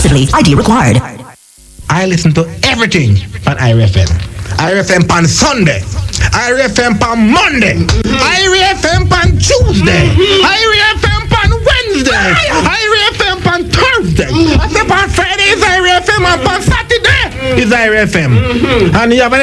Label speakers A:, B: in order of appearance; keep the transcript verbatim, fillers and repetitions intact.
A: responsibly. I D required.
B: I listen to everything on I R F M. I R F M on Sunday. I R F M on Monday. I R F M on Tuesday. I R F M on Wednesday. I R F M on Thursday. I say on Friday is I R F M, and on Saturday is I R F M. And you have